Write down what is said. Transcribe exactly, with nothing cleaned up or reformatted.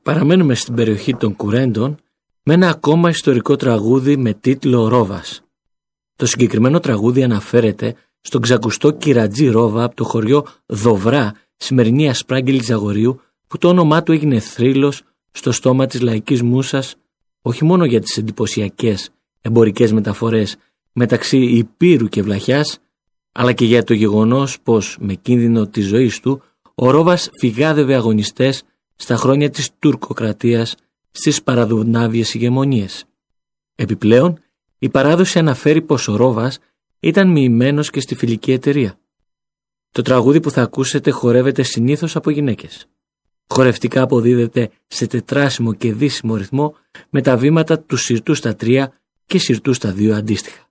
Παραμένουμε στην περιοχή των Κουρέντων με ένα ακόμα ιστορικό τραγούδι με τίτλο «Ρόβας». Το συγκεκριμένο τραγούδι αναφέρεται στον ξακουστό Κυρατζή Ρόβα από το χωριό Δοβρά, σημερινή Ασπράγγελη Ζαγορείου, που το όνομά του έγινε θρύλος στο στόμα της λαϊκής μούσας, όχι μόνο για τις εντυπωσιακές εμπορικές μεταφορές μεταξύ Υπήρου και Βλαχιάς, αλλά και για το γεγονός πως με κίνδυνο της ζωής του ο Ρόβας φυγάδευε αγωνιστές στα χρόνια της τουρκοκρατίας στις παραδουνάβιες ηγεμονίες. Επιπλέον, η παράδοση αναφέρει πως ο Ρόβας ήταν μοιημένος και στη φιλική εταιρεία. Το τραγούδι που θα ακούσετε χορεύεται συνήθως από γυναίκες. Χορευτικά αποδίδεται σε τετράσιμο και δίσιμο ρυθμό με τα βήματα του συρτού στα τρία και συρτού στα δύο αντίστοιχα.